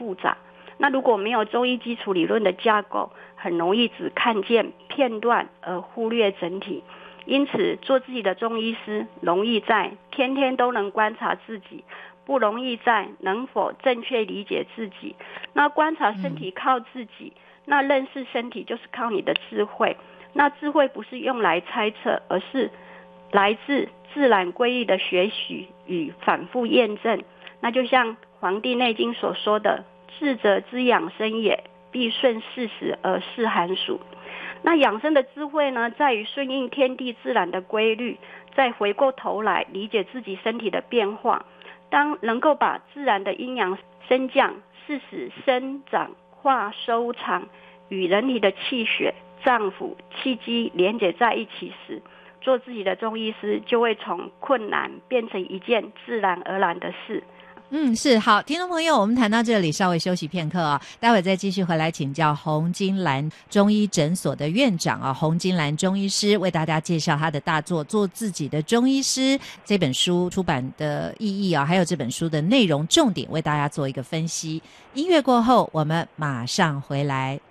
复杂。那如果没有中医基础理论的架构，很容易只看见片段而忽略整体。因此做自己的中医师容易在天天都能观察自己，不容易在能否正确理解自己。那观察身体靠自己，那认识身体就是靠你的智慧。那智慧不是用来猜测，而是来自自然规律的学习与反复验证。那就像《黄帝内经》所说的，智者之养生也，必顺事实而适寒暑。那养生的智慧呢，在于顺应天地自然的规律，再回过头来理解自己身体的变化。当能够把自然的阴阳升降、是使生长、化收藏与人体的气血、脏腑、气机连结在一起时，做自己的中医师就会从困难变成一件自然而然的事。 是。好，听众朋友，我们谈到这里，稍微休息片刻啊，待会再继续回来请教洪金兰中医诊所的院长啊，洪金兰中医师为大家介绍他的大作《做自己的中医师》这本书出版的意义啊，还有这本书的内容重点，为大家做一个分析。音乐过后，我们马上回来。